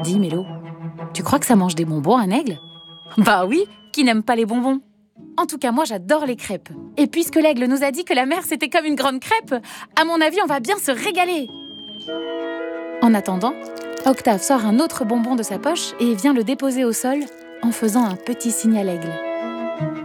Dis Mélo, tu crois que ça mange des bonbons un aigle? Bah oui, qui n'aime pas les bonbons? En tout cas, moi j'adore les crêpes. Et puisque l'aigle nous a dit que la mer c'était comme une grande crêpe, à mon avis on va bien se régaler. En attendant, Octave sort un autre bonbon de sa poche et vient le déposer au sol en faisant un petit signe à l'aigle.